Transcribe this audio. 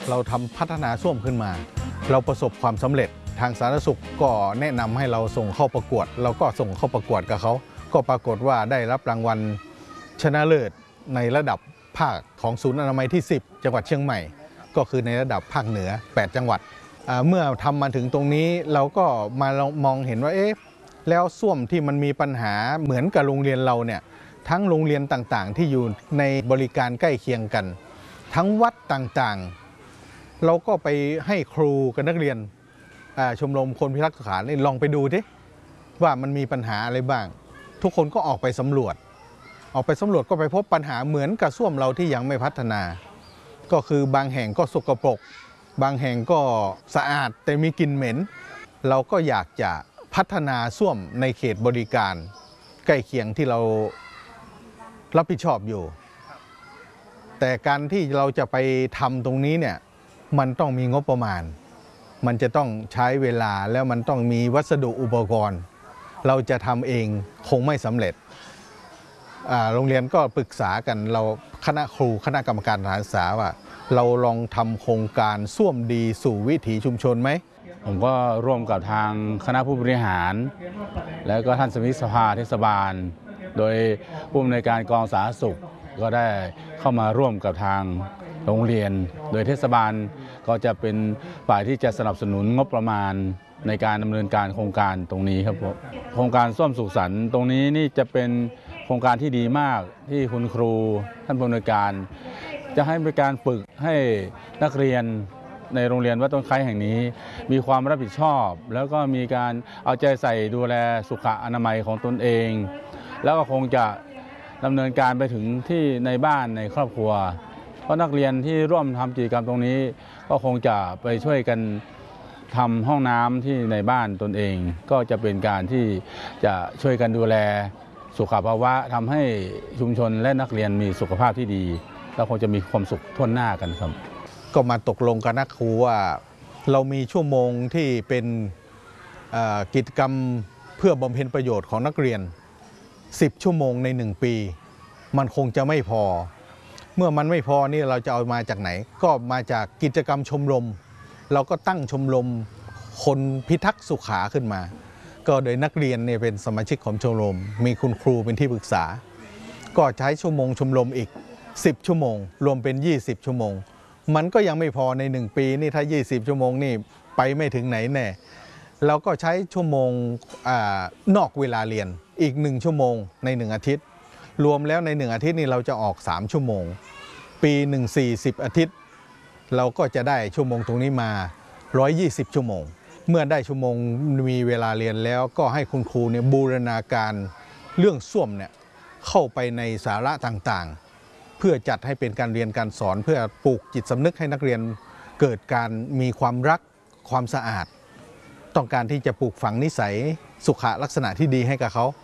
เราทำพัฒนาส้วมขึ้นมาเราประสบความสำเร็จทางสาธารณสุขก็แนะนำให้เราส่งเข้าประกวดเราก็ส่งเข้าประกวดกับเขาก็ปรากฏว่าได้รับรางวัลชนะเลิศในระดับภาคของศูนย์อนามัยที่ 10 จังหวัดเชียงใหม่ก็คือในระดับภาคเหนือ8 จังหวัดเมื่อทำมาถึงตรงนี้เราก็มามองเห็นว่าแล้วส้วมที่มันมีปัญหาเหมือนกับโรงเรียนเราเนี่ยทั้งโรงเรียนต่างๆที่อยู่ในบริการใกล้เคียงกันทั้งวัดต่างๆเราก็ไปให้ครูกับนักเรียนชมรมคนพิทักษ์สุขานี่ลองไปดูดิว่ามันมีปัญหาอะไรบ้างทุกคนก็ออกไปสำรวจก็ไปพบปัญหาเหมือนกับส้วมเราที่ยังไม่พัฒนาก็คือบางแห่งก็สกปรกบางแห่งก็สะอาดแต่มีกลิ่นเหม็นเราก็อยากจะพัฒนาส้วมในเขตบริการใกล้เคียงที่เรารับผิดชอบอยู่แต่การที่เราจะไปทำตรงนี้เนี่ยมันต้องมีงบประมาณมันจะต้องใช้เวลาแล้วมันต้องมีวัสดุอุปกรณ์เราจะทำเองคงไม่สำเร็จโรงเรียนก็ปรึกษากันเราคณะครูคณะกรรมการสถานศึกษาว่าเราลองทำโครงการส้วมดีสู่วิถีชุมชนไหมผมก็ร่วมกับทางคณะผู้บริหารแล้วก็ท่านสมาชิกสภาเทศบาลโดยผู้อำนวยการกองสาธารณสุขก็ได้เข้ามาร่วมกับทางโรงเรียนโดยเทศบาลก็จะเป็นฝ่ายที่จะสนับสนุนงบประมาณในการดำเนินการโครงการตรงนี้ครับผมโครงการส้วมสุขสันต์ตรงนี้นี่จะเป็นโครงการที่ดีมากที่คุณครูท่านผู้อำนวยการจะให้บริการฝึกให้นักเรียนในโรงเรียนวัดต้นไคร้แห่งนี้มีความรับผิดชอบแล้วก็มีการเอาใจใส่ดูแลสุขอนามัยของตนเองแล้วก็คงจะดำเนินการไปถึงที่ในบ้านในครอบครัวเพราะนักเรียนที่ร่วมทำกิจกรรมตรงนี้ก็คงจะไปช่วยกันทำห้องน้ำที่ในบ้านตนเองก็จะเป็นการที่จะช่วยกันดูแลสุขภาวะทำให้ชุมชนและนักเรียนมีสุขภาพที่ดีแล้วคงจะมีความสุขทั่วหน้ากันครับก็มาตกลงกับนักครูว่าเรามีชั่วโมงที่เป็นกิจกรรมเพื่อบำเพ็ญประโยชน์ของนักเรียน10 ชั่วโมงใน1 ปีมันคงจะไม่พอเมื่อมันไม่พอนี่เราจะเอามาจากไหนก็มาจากกิจกรรมชมรมเราก็ตั้งชมรมคนพิทักษ์สุขาขึ้นมาก็โดยนักเรียนเนี่ยเป็นสมาชิกของชมรมมีคุณครูเป็นที่ปรึกษาก็ใช้ชั่วโมงชมรมอีก10 ชั่วโมงรวมเป็น20 ชั่วโมงมันก็ยังไม่พอใน1 ปีนี่ถ้า20 ชั่วโมงนี่ไปไม่ถึงไหนแน่เราก็ใช้ชั่วโมงนอกเวลาเรียนอีก1 ชั่วโมงใน1 อาทิตย์รวมแล้วใน1 อาทิตย์นี่เราจะออก3 ชั่วโมงปี1 40 อาทิตย์เราก็จะได้ชั่วโมงตรงนี้มา120 ชั่วโมงเมื่อได้ชั่วโมงมีเวลาเรียนแล้วก็ให้คุณครูเนี่ยบูรณาการเรื่องส้วมเนี่ยเข้าไปในสาระต่างๆเพื่อจัดให้เป็นการเรียนการสอนเพื่อปลูกจิตสำนึกให้นักเรียนเกิดการมีความรักความสะอาดต้องการที่จะปลูกฝังนิสัยสุขลักษณะที่ดีให้กับเขา